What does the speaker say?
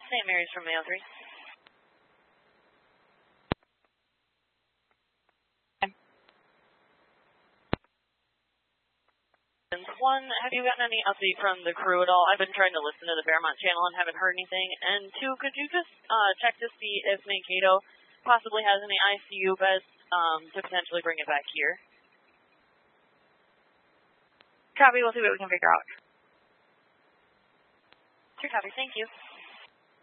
St. Mary's from Mayo 3. One, have you gotten any update from the crew at all? I've been trying to listen to the Fairmont channel and haven't heard anything. And two, could you just check to see if Mankato possibly has any ICU beds to potentially bring it back here? Copy, we'll see what we can figure out. Sure, copy, thank you.